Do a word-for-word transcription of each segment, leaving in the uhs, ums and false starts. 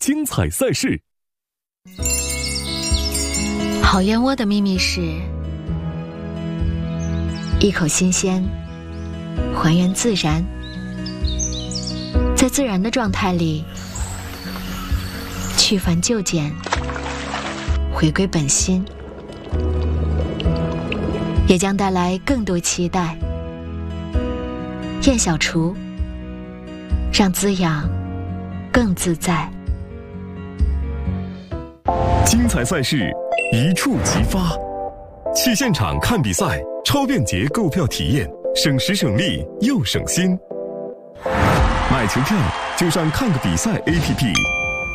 精彩赛事。 好燕窝的秘密是一口新鲜，还原自然，在自然的状态里去繁就简，回归本心，也将带来更多期待。燕小厨，让滋养更自在。 精彩赛事一触即发，去现场看比赛，超便捷购票体验，省时省力又省心。买球票就上看个比赛 A P P。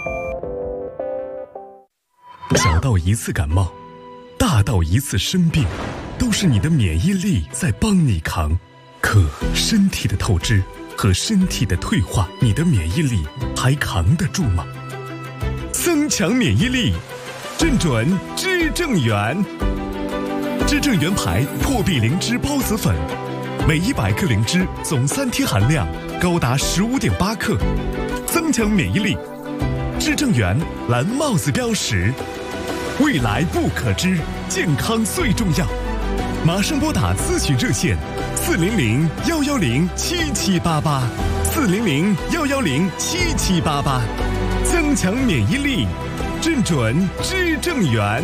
小到一次感冒，大到一次生病，都是你的免疫力在帮你扛。可身体的透支和身体的退化，你的免疫力还扛得住吗？增强免疫力，正准知正元。知正元牌破壁灵芝孢子粉，每一百克灵芝总三贴含量高达 十五点八 克，增强免疫力。知正元蓝帽子标识，未来不可知，健康最重要。马上拨打咨询热线四零零幺幺零七七八八，四零零幺幺零七七八八，增强免疫力，正准知正元。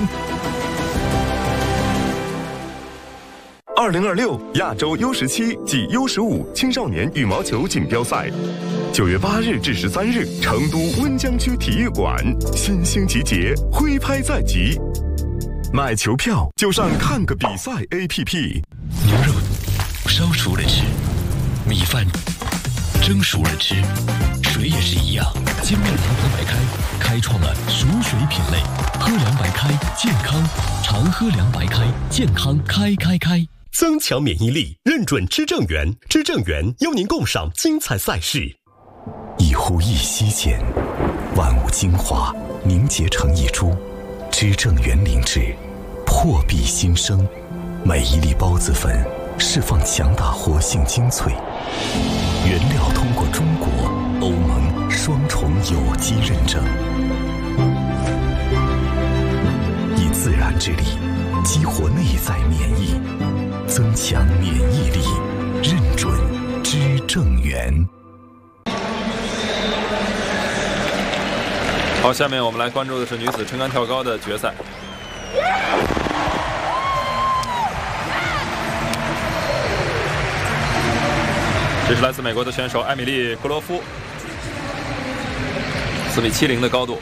二零二六亚洲 U 十七及 U 十五青少年羽毛球锦标赛，九月八日至十三日，成都温江区体育馆，新兴集结，挥拍在即。买球票就上看个比赛 A P P。 牛肉烧熟了吃，米饭蒸熟了吃，水也是一样。金麦堂喝白开开创了熟水品类，喝凉白开健康，常喝凉白开健康开开开。 增强免疫力，认准知正元，知正元邀您共赏精彩赛事。 一呼一吸间，万物精华凝结成一株，知正元灵芝破壁新生，每一粒孢子粉释放强大活性精粹，原料通过中国、欧盟双重有机认证，以自然之力激活内在免疫，增强免疫力，认准知正元。 好，下面我们来关注的是女子撑杆跳高的决赛。这是来自美国的选手艾米丽·格罗夫，四米七零的高度。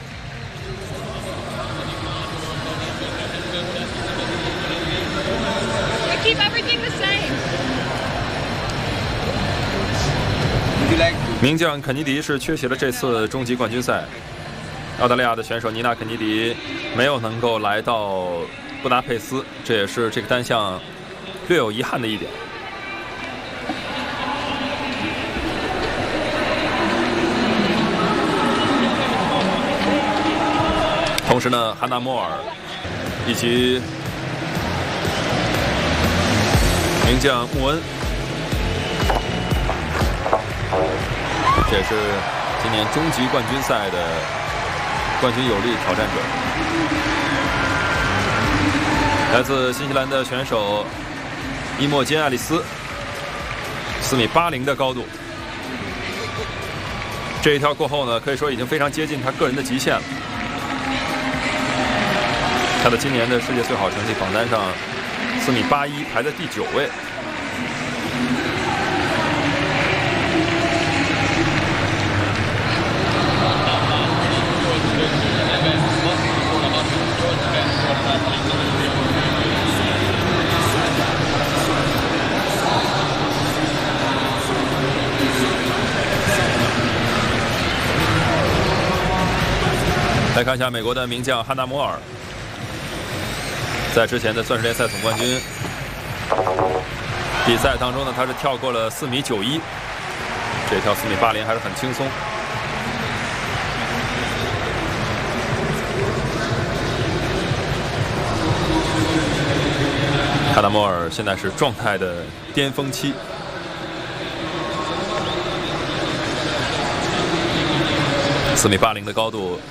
Keep everything the same. 名将肯尼迪是缺席了这次终极冠军赛。澳大利亚的选手妮娜·肯尼迪没有能够来到布达佩斯，这也是这个单项略有遗憾的一点。同时呢，汉娜·莫尔以及名将穆恩，这也是今年终极冠军赛的冠军有力挑战者。来自新西兰的选手伊莫金·爱丽丝，四米八零的高度。这一跳过后呢，可以说已经非常接近他个人的极限了。他的今年的世界最好成绩榜单上，四米八一排在第九位。来看一下美国的名将汉娜·摩尔，在之前的钻石联赛总冠军比赛当中呢，他是跳过了四米九一，这跳四米八零还是很轻松。汉娜·摩尔现在是状态的巅峰期。四米八零的高度